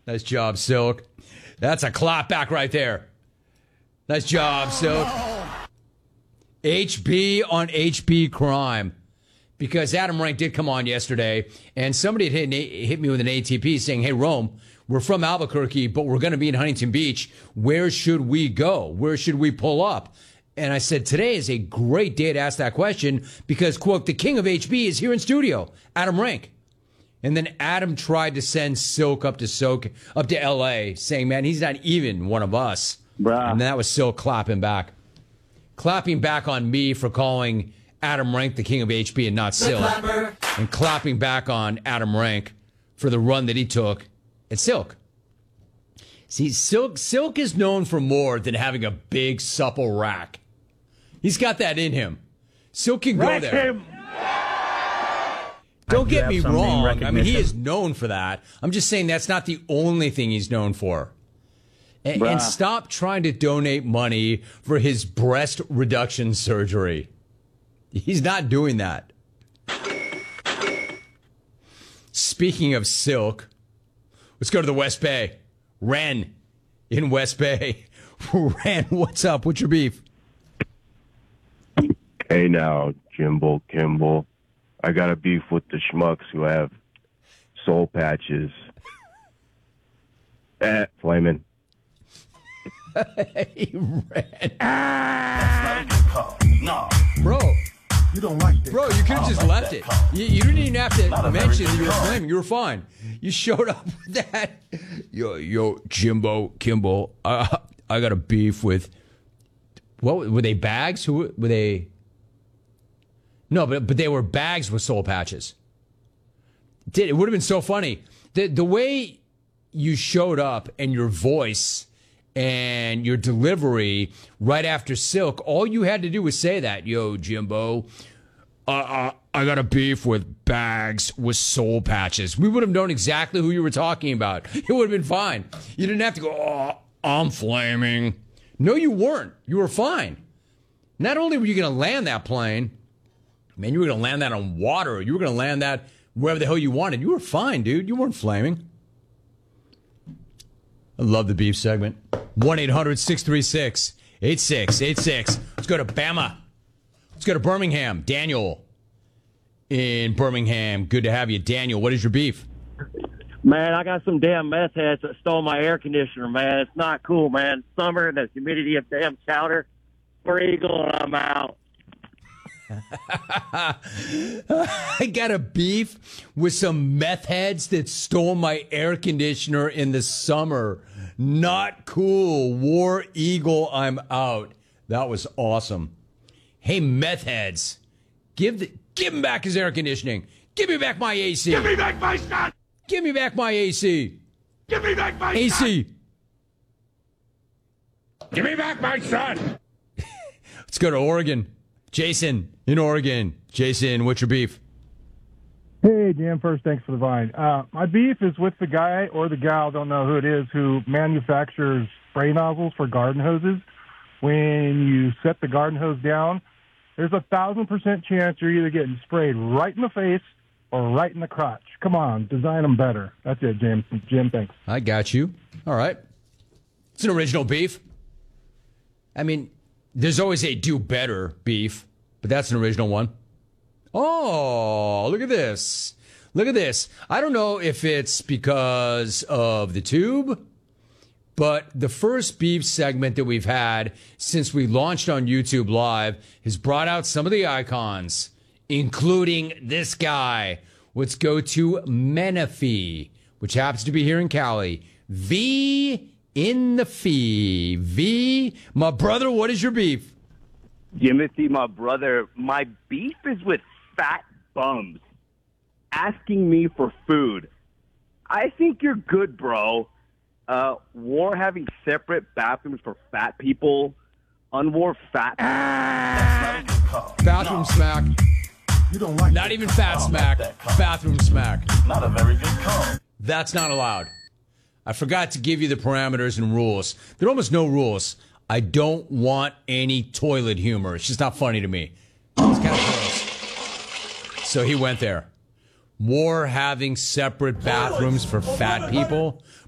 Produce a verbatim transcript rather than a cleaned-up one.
Nice job, Silk. That's a clap back right there. Nice job, Silk. H B on H B crime. Because Adam Rank did come on yesterday, and somebody had hit, hit me with an A T P saying, hey, Rome, we're from Albuquerque, but we're going to be in Huntington Beach. Where should we go? Where should we pull up? And I said, today is a great day to ask that question because, quote, the king of H B is here in studio, Adam Rank. And then Adam tried to send Silk up to Silk, up to L A, saying, man, he's not even one of us. Bruh. And that was Silk clapping back. Clapping back on me for calling Adam Rank the king of H B and not Silk. And clapping back on Adam Rank for the run that he took at Silk. See, Silk, Silk is known for more than having a big, supple rack. He's got that in him. Silk can go Rack there. him. Don't I get do me have some name wrong. I mean, he recognition. is known for that. I'm just saying that's not the only thing he's known for. And, Bruh. and stop trying to donate money for his breast reduction surgery. He's not doing that. Speaking of Silk, let's go to the West Bay. Ren in West Bay. Ren, what's up? What's your beef? Hey now, Jimbo Kimball. I got a beef with the schmucks who have soul patches. Eh, flaming. Hey, Ren. No, Bro, you don't like that. bro, you could have just left it. You, you didn't even have to a mention very that you were good flaming. You were fine. You showed up with that. Yo, yo, Jimbo Kimball. Uh, I got a beef with. What were they? Bags? Who were they? No, but but they were bags with soul patches. Did it would have been so funny. The the way you showed up and your voice and your delivery right after Silk, all you had to do was say that, yo, Jimbo, uh, uh, I got a beef with bags with soul patches. We would have known exactly who you were talking about. It would have been fine. You didn't have to go, oh, I'm flaming. No, you weren't. You were fine. Not only were you going to land that plane, man, you were going to land that on water. You were going to land that wherever the hell you wanted. You were fine, dude. You weren't flaming. I love the beef segment. one eight hundred six three six eight six eight six. Let's go to Bama. Let's go to Birmingham. Daniel in Birmingham. Good to have you. Daniel, what is your beef? Man, I got some damn meth heads that stole my air conditioner, man. It's not cool, man. Summer, the humidity of damn chowder. Free Eagle, and I'm out. I got a beef with some meth heads that stole my air conditioner in the summer. Not cool. War Eagle, I'm out. That was awesome. Hey, meth heads, give the give him back his air conditioning. Give me back my A C. Give me back my son! Give me back my A C. Give me back my son! A C. Give me back my son! Let's go to Oregon. Jason in Oregon. Jason, what's your beef? Hey, Dan, first, thanks for the vine. Uh, my beef is with the guy or the gal, don't know who it is, who manufactures spray nozzles for garden hoses. When you set the garden hose down, there's a thousand percent chance you're either getting sprayed right in the face or right in the crotch. Come on, design them better. That's it, Jim. Jim, thanks. I got you. All right. It's an original beef. I mean, there's always a do better beef, but that's an original one. Oh, look at this. Look at this. I don't know if it's because of the tube, but the first beef segment that we've had since we launched on YouTube Live has brought out some of the icons, including this guy. Let's go to Menifee, which happens to be here in Cali. V in the fee. V, my brother, what is your beef? Timothy, my brother, my beef is with fat bums asking me for food. I think you're good, bro. Uh, war having separate bathrooms for fat people. Unwar fat. Bathroom smack. You don't like Not that even cum. fat I don't smack. like that cum. Bathroom smack. Not a very good cum. That's not allowed. I forgot to give you the parameters and rules. There are almost no rules. I don't want any toilet humor. It's just not funny to me. It's kind of gross. So he went there. War having separate bathrooms for fat people.